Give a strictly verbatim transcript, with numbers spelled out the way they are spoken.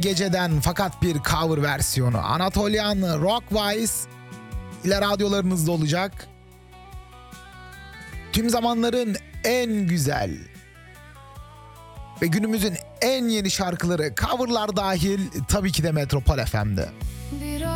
Geceden fakat bir cover versiyonu. Anatolian Rockwise ile radyolarınızda olacak. Tüm zamanların en güzel ve günümüzün en yeni şarkıları, coverlar dahil, tabii ki de Metropol F M'de.